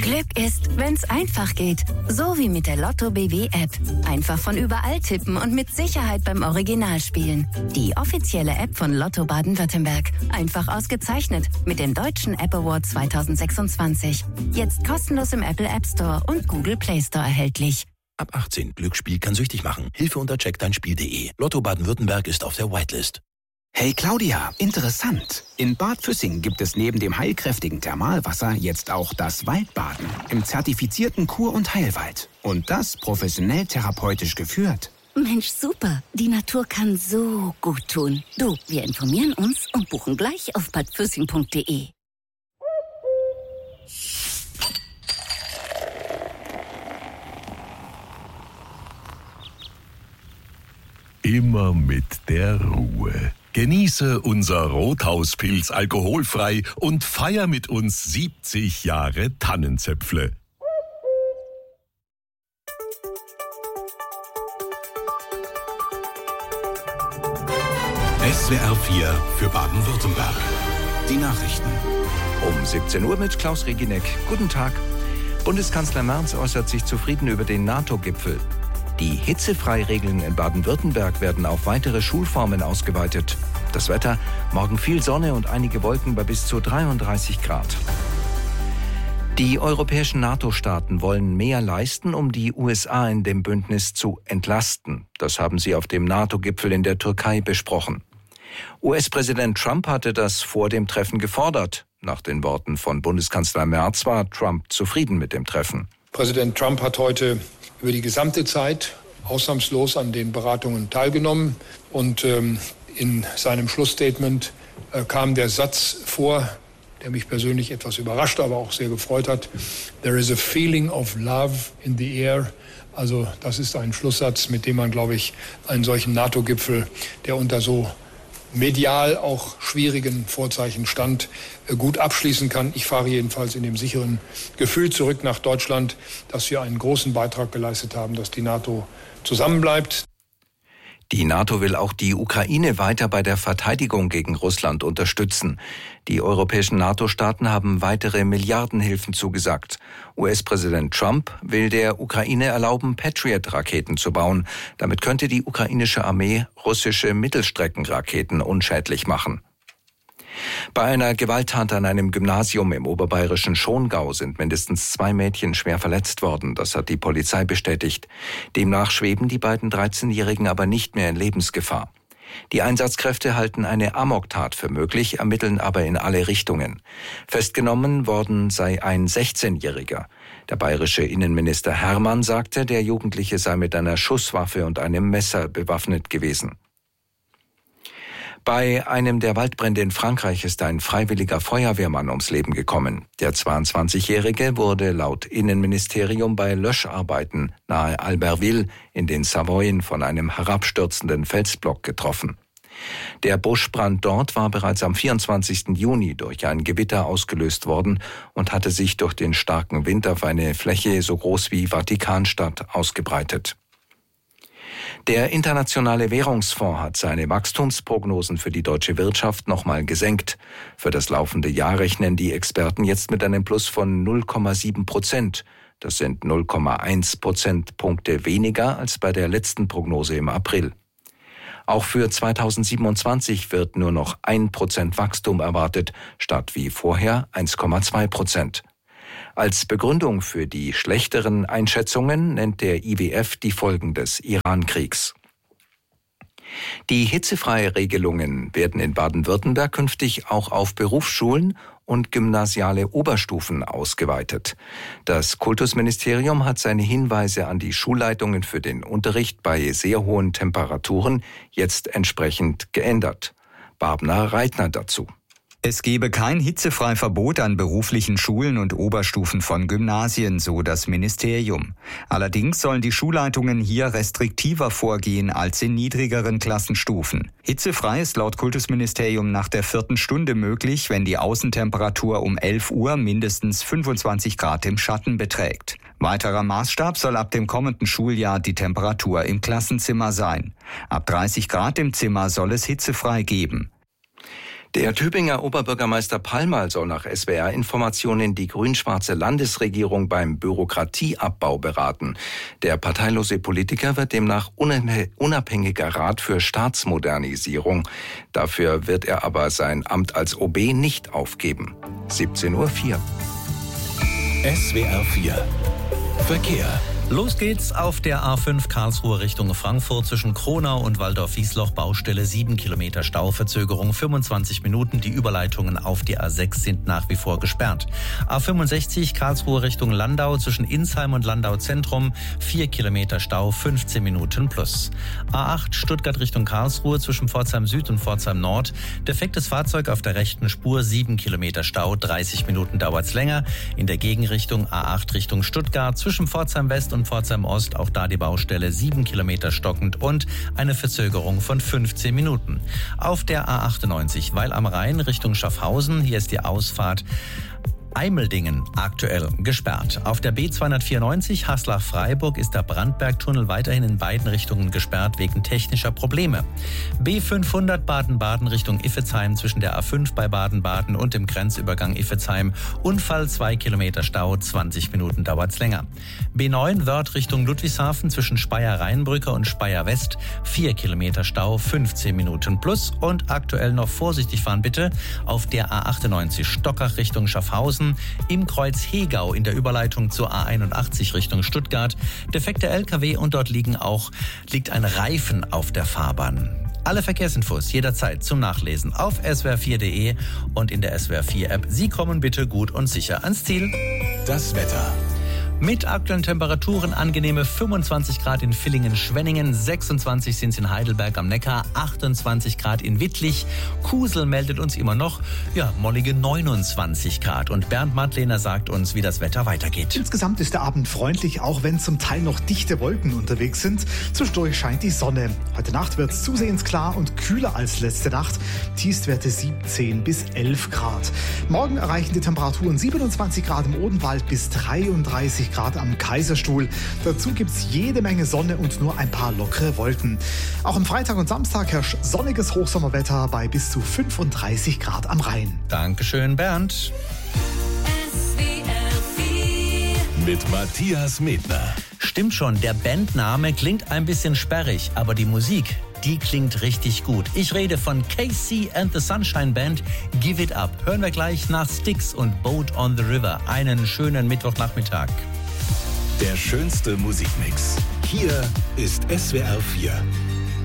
Glück ist, wenn's einfach geht. So wie mit der Lotto BW App. Einfach von überall tippen und mit Sicherheit beim Original spielen. Die offizielle App von Lotto Baden-Württemberg. Einfach ausgezeichnet mit dem Deutschen App Award 2026. Jetzt kostenlos im Apple App Store und Google Play Store erhältlich. Ab 18. Glücksspiel kann süchtig machen. Hilfe unter checkdeinspiel.de. Lotto Baden-Württemberg ist auf der Whitelist. Hey Claudia, interessant. In Bad Füssing gibt es neben dem heilkräftigen Thermalwasser jetzt auch das Waldbaden im zertifizierten Kur- und Heilwald. Und das professionell therapeutisch geführt. Mensch, super. Die Natur kann so gut tun. Du, wir informieren uns und buchen gleich auf badfüssing.de. Immer mit der Ruhe. Genieße unser Rothauspilz alkoholfrei und feier mit uns 70 Jahre Tannenzäpfle. SWR 4 für Baden-Württemberg. Die Nachrichten. Um 17 Uhr mit Klaus Regineck. Guten Tag. Bundeskanzler Merz äußert sich zufrieden über den NATO-Gipfel. Die Hitzefreiregeln in Baden-Württemberg werden auf weitere Schulformen ausgeweitet. Das Wetter, morgen viel Sonne und einige Wolken bei bis zu 33 Grad. Die europäischen NATO-Staaten wollen mehr leisten, um die USA in dem Bündnis zu entlasten. Das haben sie auf dem NATO-Gipfel in der Türkei besprochen. US-Präsident Trump hatte das vor dem Treffen gefordert. Nach den Worten von Bundeskanzler Merz war Trump zufrieden mit dem Treffen. Präsident Trump hat heute über die gesamte Zeit ausnahmslos an den Beratungen teilgenommen. Und in seinem Schlussstatement kam der Satz vor, der mich persönlich etwas überrascht, aber auch sehr gefreut hat. There is a feeling of love in the air. Also das ist ein Schlusssatz, mit dem man, glaube ich, einen solchen NATO-Gipfel, der unter so medial auch schwierigen Vorzeichen stand, gut abschließen kann. Ich fahre jedenfalls in dem sicheren Gefühl zurück nach Deutschland, dass wir einen großen Beitrag geleistet haben, dass die NATO zusammenbleibt. Die NATO will auch die Ukraine weiter bei der Verteidigung gegen Russland unterstützen. Die europäischen NATO-Staaten haben weitere Milliardenhilfen zugesagt. US-Präsident Trump will der Ukraine erlauben, Patriot-Raketen zu bauen. Damit könnte die ukrainische Armee russische Mittelstreckenraketen unschädlich machen. Bei einer Gewalttat an einem Gymnasium im oberbayerischen Schongau sind mindestens 2 Mädchen schwer verletzt worden. Das hat die Polizei bestätigt. Demnach schweben die beiden 13-Jährigen aber nicht mehr in Lebensgefahr. Die Einsatzkräfte halten eine Amoktat für möglich, ermitteln aber in alle Richtungen. Festgenommen worden sei ein 16-Jähriger. Der bayerische Innenminister Hermann sagte, der Jugendliche sei mit einer Schusswaffe und einem Messer bewaffnet gewesen. Bei einem der Waldbrände in Frankreich ist ein freiwilliger Feuerwehrmann ums Leben gekommen. Der 22-Jährige wurde laut Innenministerium bei Löscharbeiten nahe Albertville in den Savoyen von einem herabstürzenden Felsblock getroffen. Der Buschbrand dort war bereits am 24. Juni durch ein Gewitter ausgelöst worden und hatte sich durch den starken Wind auf eine Fläche so groß wie Vatikanstadt ausgebreitet. Der Internationale Währungsfonds hat seine Wachstumsprognosen für die deutsche Wirtschaft nochmal gesenkt. Für das laufende Jahr rechnen die Experten jetzt mit einem Plus von 0,7%. Das sind 0,1 Prozentpunkte weniger als bei der letzten Prognose im April. Auch für 2027 wird nur noch 1% Wachstum erwartet, statt wie vorher 1,2%. Als Begründung für die schlechteren Einschätzungen nennt der IWF die Folgen des Iran-Kriegs. Die Hitzefreiregelungen werden in Baden-Württemberg künftig auch auf Berufsschulen und gymnasiale Oberstufen ausgeweitet. Das Kultusministerium hat seine Hinweise an die Schulleitungen für den Unterricht bei sehr hohen Temperaturen jetzt entsprechend geändert. Barbara Reitner dazu. Es gebe kein Hitzefreiverbot an beruflichen Schulen und Oberstufen von Gymnasien, so das Ministerium. Allerdings sollen die Schulleitungen hier restriktiver vorgehen als in niedrigeren Klassenstufen. Hitzefrei ist laut Kultusministerium nach der 4. Stunde möglich, wenn die Außentemperatur um 11 Uhr mindestens 25 Grad im Schatten beträgt. Weiterer Maßstab soll ab dem kommenden Schuljahr die Temperatur im Klassenzimmer sein. Ab 30 Grad im Zimmer soll es hitzefrei geben. Der Tübinger Oberbürgermeister Palmal soll nach SWR-Informationen die grün-schwarze Landesregierung beim Bürokratieabbau beraten. Der parteilose Politiker wird demnach unabhängiger Rat für Staatsmodernisierung. Dafür wird er aber sein Amt als OB nicht aufgeben. 17:04 Uhr. SWR 4 Verkehr. Los geht's auf der A5 Karlsruhe Richtung Frankfurt zwischen Kronau und Waldorf-Wiesloch. Baustelle, 7 Kilometer Stauverzögerung, 25 Minuten. Die Überleitungen auf die A6 sind nach wie vor gesperrt. A65 Karlsruhe Richtung Landau zwischen Insheim und Landau Zentrum, 4 Kilometer Stau, 15 Minuten plus. A8 Stuttgart Richtung Karlsruhe zwischen Pforzheim Süd und Pforzheim Nord. Defektes Fahrzeug auf der rechten Spur, 7 Kilometer Stau, 30 Minuten dauert's länger. In der Gegenrichtung A8 Richtung Stuttgart zwischen Pforzheim West und Pforzheim Ost, auch da die Baustelle, 7 Kilometer stockend und eine Verzögerung von 15 Minuten. Auf der A98 Weil am Rhein Richtung Schaffhausen, hier ist die Ausfahrt Eimeldingen aktuell gesperrt. Auf der B294 Haslach-Freiburg ist der Brandbergtunnel weiterhin in beiden Richtungen gesperrt wegen technischer Probleme. B500 Baden-Baden Richtung Iffezheim zwischen der A5 bei Baden-Baden und dem Grenzübergang Iffezheim. Unfall, 2 Kilometer Stau, 20 Minuten dauert's länger. B9 Wörth Richtung Ludwigshafen zwischen Speyer-Rheinbrücke und Speyer-West. 4 Kilometer Stau, 15 Minuten plus. Und aktuell noch vorsichtig fahren bitte auf der A98 Stockach Richtung Schaffhausen. Im Kreuz Hegau in der Überleitung zur A81 Richtung Stuttgart. Defekte LKW und dort liegt ein Reifen auf der Fahrbahn. Alle Verkehrsinfos jederzeit zum Nachlesen auf swr4.de und in der SWR4-App. Sie kommen bitte gut und sicher ans Ziel. Das Wetter. Mit aktuellen Temperaturen angenehme 25 Grad in Villingen-Schwenningen, 26 sind es in Heidelberg am Neckar, 28 Grad in Wittlich. Kusel meldet uns immer noch, mollige 29 Grad. Und Bernd Madlener sagt uns, wie das Wetter weitergeht. Insgesamt ist der Abend freundlich, auch wenn zum Teil noch dichte Wolken unterwegs sind. Zwischendurch scheint die Sonne. Heute Nacht wird es zusehends klar und kühler als letzte Nacht. Tiefstwerte 17 bis 11 Grad. Morgen erreichen die Temperaturen 27 Grad im Odenwald bis 33 Grad am Kaiserstuhl. Dazu gibt es jede Menge Sonne und nur ein paar lockere Wolken. Auch am Freitag und Samstag herrscht sonniges Hochsommerwetter bei bis zu 35 Grad am Rhein. Dankeschön, Bernd. Mit Matthias Medner. Stimmt schon, der Bandname klingt ein bisschen sperrig, aber die Musik, die klingt richtig gut. Ich rede von KC and the Sunshine Band, Give It Up. Hören wir gleich nach Styx und Boat on the River. Einen schönen Mittwochnachmittag. Der schönste Musikmix. Hier ist SWR 4.